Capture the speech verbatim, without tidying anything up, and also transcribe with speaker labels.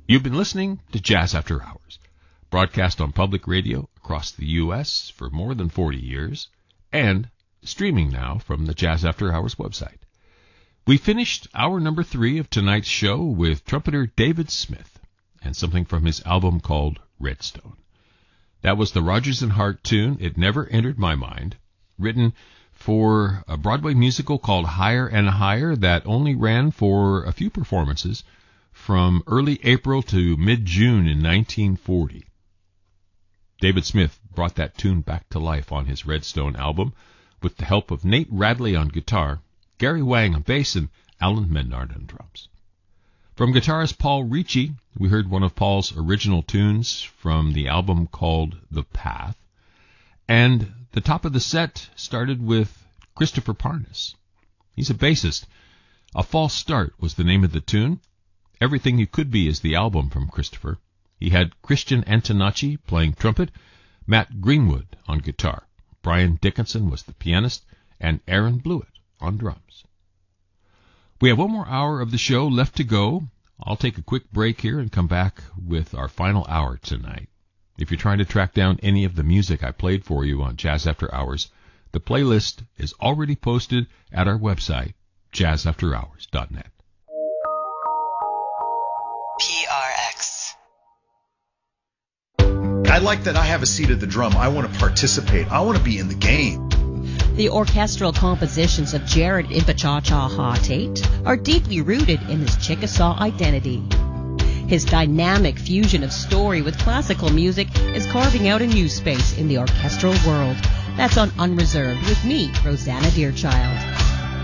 Speaker 1: You've been listening to Jazz After Hours, broadcast on public radio across the U S for more than forty years, and streaming now from the Jazz After Hours website. We finished hour number three of tonight's show with trumpeter David Smith and something from his album called Redstone. That was the Rodgers and Hart tune, It Never Entered My Mind, written for a Broadway musical called Higher and Higher that only ran for a few performances from early April to mid-June in nineteen forty. David Smith brought that tune back to life on his Redstone album with the help of Nate Radley on guitar, Gary Wang on bass, and Alan Menard on drums. From guitarist Paul Ricci, we heard one of Paul's original tunes from the album called The Path, and the top of the set started with Christopher Parnas. He's a bassist. A False Start was the name of the tune. Everything You Could Be is the album from Christopher. He had Christian Antonacci playing trumpet, Matt Greenwood on guitar, Brian Dickinson was the pianist, and Aaron Blewett on drums. We have one more hour of the show left to go. I'll take a quick break here and come back with our final hour tonight. If you're trying to track down any of the music I played for you on Jazz After Hours, the playlist is already posted at our website, jazz after hours dot net.
Speaker 2: P R X.
Speaker 3: I like that I have a seat at the drum. I want to participate. I want to be in the game.
Speaker 4: The orchestral compositions of Jared Impachacha Tate are deeply rooted in his Chickasaw identity. His dynamic fusion of story with classical music is carving out a new space in the orchestral world. That's on Unreserved with me, Rosanna Deerchild.